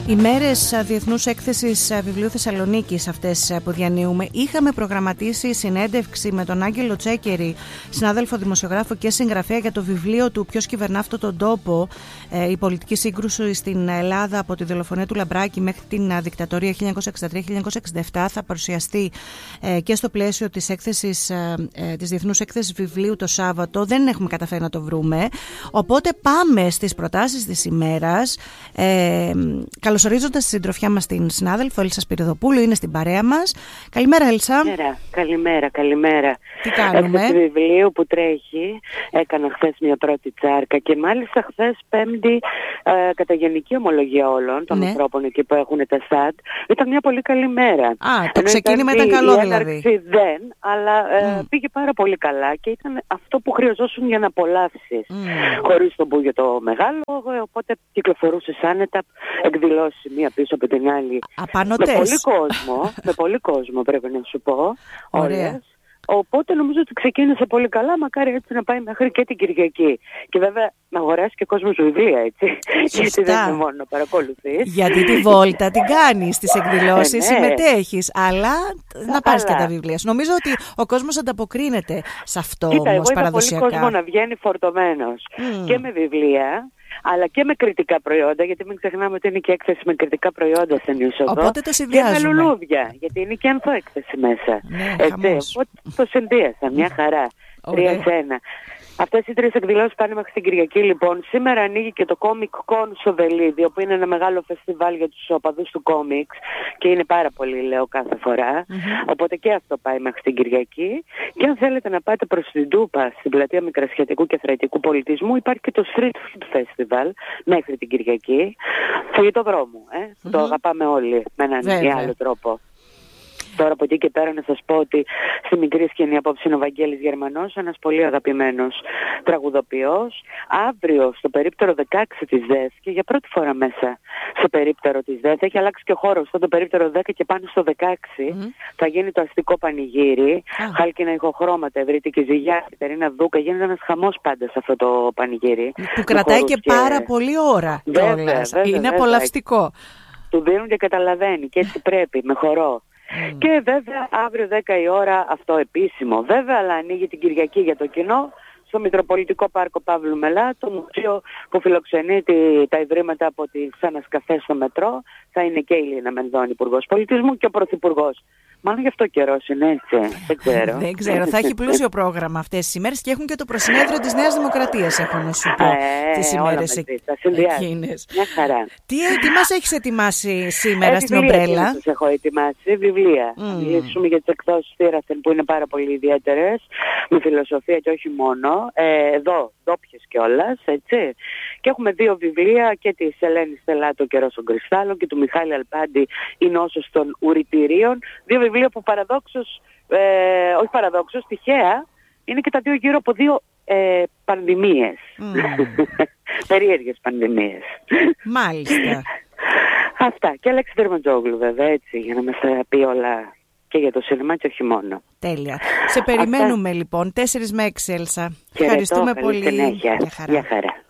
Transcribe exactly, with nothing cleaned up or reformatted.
Οι μέρες Διεθνούς Έκθεσης Βιβλίου Θεσσαλονίκης αυτές που διανύουμε, είχαμε προγραμματίσει συνέντευξη με τον Άγγελο Τσέκερη, συνάδελφο δημοσιογράφο και συγγραφέα, για το βιβλίο του «Ποιος κυβερνά αυτόν τον τόπο», η πολιτική σύγκρουση στην Ελλάδα από τη δολοφονία του Λαμπράκη μέχρι την δικτατορία χίλια εννιακόσια εξήντα τρία χίλια εννιακόσια εξήντα επτά. Θα παρουσιαστεί και στο πλαίσιο της, έκθεσης, της Διεθνούς Έκθεσης Βιβλίου το Σάββατο. Δεν έχουμε καταφέρει να το βρούμε. Οπότε πάμε στις προτάσεις της ημέρας. Ε, Καλωσορίζοντας στη συντροφιά μας την συνάδελφο Έλσα Σπυριδοπούλου, είναι στην παρέα μας. Καλημέρα, Έλσα. Καλημέρα, καλημέρα, καλημέρα. Τι κάνουμε? Έκθεση βιβλίου που τρέχει. Έκανα χθες μια πρώτη τσάρκα και μάλιστα χθες Πέμπτη, ε, κατά γενική ομολογία όλων των ναι. ανθρώπων εκεί που έχουν τα ΣΑΤ, ήταν μια πολύ καλή μέρα. Α, το Ενώ ξεκίνημα ήταν, ήταν καλό, δηλαδή. Δεν, αλλά ε, mm. πήγε πάρα πολύ καλά και ήταν αυτό που χρειαζόσουν για να απολαύσεις. Mm. Χωρίς τον μπούγιο το μεγάλο, οπότε κυκλοφορούσες άνετα, εκδηλώσει μία πίσω από την άλλη. Απανωτές. Με πολύ κόσμο, με πολύ κόσμο πρέπει να σου πω. Ωραία. Οπότε νομίζω ότι ξεκίνησε πολύ καλά, μακάρι έτσι να πάει μέχρι και την Κυριακή. Και βέβαια να αγοράσει και κόσμος βιβλία, έτσι. Γιατί δεν είναι μόνο να παρακολουθείς. Γιατί τη βόλτα την κάνεις, τις εκδηλώσεις, ε, ναι. συμμετέχεις, αλλά να πάρεις και τα βιβλία σου. Νομίζω ότι ο κόσμος ανταποκρίνεται σε αυτό. Κοίτα, όμως εγώ παραδοσιακά. Πολύ κόσμο να βγαίνει φορτωμένος mm. και με βιβλία, αλλά και με κριτικά προϊόντα, γιατί μην ξεχνάμε ότι είναι και έκθεση με κριτικά προϊόντα στην είσοδο. Οπότε το συνδυάζουμε. Και με λουλούδια, γιατί είναι και ανθοέκθεση μέσα. Ναι, έτσι, οπότε το συνδύασα, μια χαρά. Τρία σε ένα. Αυτές οι τρεις εκδηλώσεις πάνε μέχρι την Κυριακή, λοιπόν. Σήμερα ανοίγει και το Comic Con στο Βελίδιο, που είναι ένα μεγάλο φεστιβάλ για τους οπαδούς του κόμιξ και είναι πάρα πολύ, λέω, κάθε φορά. Mm-hmm. Οπότε και αυτό πάει μέχρι την Κυριακή. Και αν θέλετε να πάτε προς την Τούπα, στην πλατεία Μικρασιατικού και Θραϊκού Πολιτισμού, υπάρχει και το Street Food Festival μέχρι την Κυριακή. Φαγητό δρόμου, ε, mm-hmm. το αγαπάμε όλοι με έναν ή άλλο τρόπο. Τώρα από εκεί και πέρα να σας πω ότι στη μικρή σκηνή απόψε είναι ο Βαγγέλης Γερμανός, ένας πολύ αγαπημένος τραγουδοποιός. Αύριο στο περίπτερο δεκαέξι της ΔΕΘ, και για πρώτη φορά μέσα στο περίπτερο της ΔΕΘ, έχει αλλάξει και ο χώρος, στο περίπτερο δέκα και πάνω στο δεκαέξι, mm. θα γίνει το αστικό πανηγύρι. Ah. Χάλκινα ηχοχρώματα, Ευρύτικη Ζυγιά, Κατερίνα Δούκα, γίνεται ένας χαμός πάντα σε αυτό το πανηγύρι. Που κρατάει και, και πάρα πολύ ώρα. Βέβαια, βέβαια, είναι βέβαια, απολαυστικό. Του δίνουν και καταλαβαίνει και έτσι πρέπει, με χορό. Mm. Και βέβαια αύριο δέκα η ώρα αυτό επίσημο βέβαια, αλλά ανοίγει την Κυριακή για το κοινό στο Μητροπολιτικό Πάρκο Παύλου Μελά, το μουσείο που φιλοξενεί τη, τα ιδρύματα από τις ανασκαφές στο μετρό. Θα είναι και η Λίνα Μενδώνη, Υπουργός Πολιτισμού, και ο Πρωθυπουργός. Μάλλον γι' αυτό καιρός είναι, έτσι. Δεν ξέρω. Δεν ξέρω. Θα έχει πλούσιο πρόγραμμα αυτές τις ημέρες και έχουν και το προσυνέδριο της Νέας Δημοκρατίας, έχω να σου πω, ε, τις ημέρες εκείνες. Μια χαρά. Τι, τι μας έχεις ετοιμάσει σήμερα ε, στην Ομπρέλα? Τι έχω ετοιμάσει, βιβλία. Mm. Θα μιλήσουμε για τις εκδόσεις Θήραθεν που είναι πάρα πολύ ιδιαίτερες, με φιλοσοφία και όχι μόνο. Ε, εδώ, ντόπιες κιόλας, έτσι. Και έχουμε δύο βιβλία, και της Ελένης Στελάτου, «Ο καιρός των κρυστάλλων», και του Μιχάλη Αλπάντη, «Η νόσος των ουρητηρίων». Δύο βιβλία που παραδόξως, ε, όχι παραδόξως, τυχαία, είναι και τα δύο γύρω από δύο ε, πανδημίες. Mm. Περίεργες πανδημίες. Μάλιστα. Αυτά. Και Αλέξη Δερματζόγλου βέβαια, έτσι, για να μας πει όλα και για το σινεμά και όχι μόνο. Τέλεια. Σε περιμένουμε. Αυτά. Λοιπόν, τέσσερις με έξι, Έλσα. Ευχαριστούμε πολύ. Γεια χαρά.